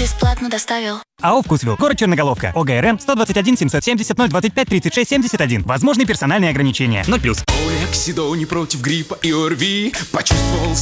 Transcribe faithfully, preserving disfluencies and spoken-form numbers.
бесплатно доставил. АО «Вкусвилл». Город Черноголовка. ОГРН сто двадцать один семьсот семьдесят ноль двадцать пять тридцать шесть семьдесят один. Возможны персональные ограничения. ноль плюс. Ой, Оксидо не против гриппа и ОРВИ. Почувствовал